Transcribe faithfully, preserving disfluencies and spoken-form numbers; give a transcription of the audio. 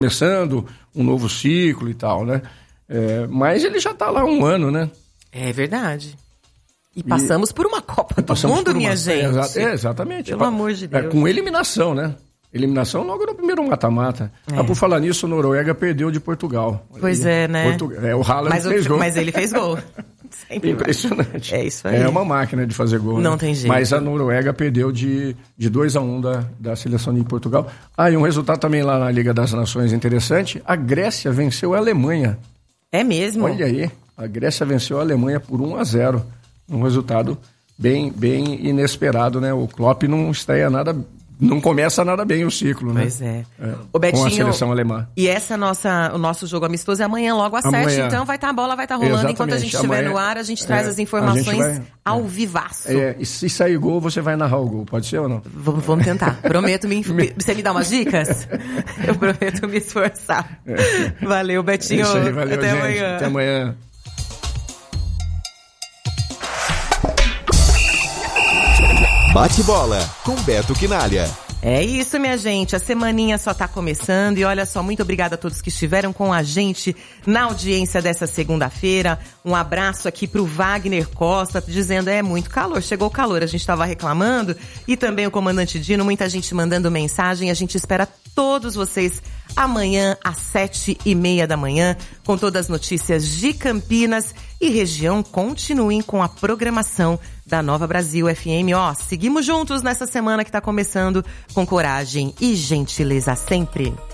começando um novo ciclo e tal, né? É, mas ele já está lá há um ano, né? É verdade. E passamos e, por uma Copa do Mundo, minha uma, gente. É, exatamente. Pelo amor de Deus. É, com eliminação, né? Eliminação logo no primeiro mata-mata. É. Ah, por falar nisso, Noruega perdeu de Portugal. Pois é, né? Portu... É, o Haaland mas fez o... gol. Mas ele fez gol. Impressionante. É isso aí. É uma máquina de fazer gol. Não né? tem jeito. Mas a Noruega perdeu de, de dois a um da, da seleção de Portugal. Ah, e um resultado também lá na Liga das Nações interessante. A Grécia venceu a Alemanha. É mesmo? Olha aí. A Grécia venceu a Alemanha por um a zero. Um resultado bem, bem inesperado, né? O Klopp não estreia nada... Não começa nada bem o ciclo, né? Pois é. é o Betinho, com a seleção alemã. E essa nossa, o nosso jogo amistoso é amanhã, logo às amanhã. sete. Então vai tá, a bola vai estar tá rolando. Exatamente. Enquanto a gente estiver amanhã, no ar, a gente traz é, as informações vai, ao é. vivaço. É, e se sair gol, você vai narrar o gol. Pode ser ou não? Vamos, vamos tentar. Prometo me... Você me dá umas dicas? Eu prometo me esforçar. É. Valeu, Betinho. Isso aí, valeu, Até gente. amanhã. Até amanhã. Bate bola com Beto Quinalha. É isso, minha gente. A semaninha só tá começando e olha só, muito obrigada a todos que estiveram com a gente na audiência dessa segunda-feira. Um abraço aqui pro Wagner Costa, dizendo, é muito calor, chegou o calor, a gente tava reclamando. E também o comandante Dino, muita gente mandando mensagem. A gente espera todos vocês amanhã às sete e meia da manhã, com todas as notícias de Campinas e região. Continuem com a programação da Nova Brasil F M. Ó, seguimos juntos nessa semana que tá começando com coragem e gentileza sempre.